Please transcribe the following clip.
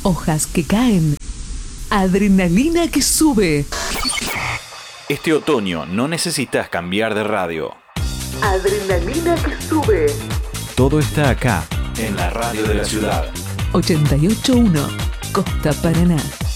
Hojas que caen. Adrenalina que sube. Este otoño no necesitas cambiar de radio. Adrenalina que sube. Todo está acá, en la radio de la ciudad. 88.1 Costa Paraná.